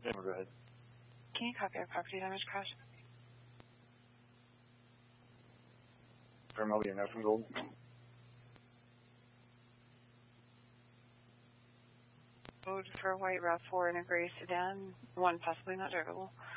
Yeah, go ahead. Can you copy our property damage crash? From LBNF from Gold. Code for white RAV4 in a gray sedan, one possibly not drivable.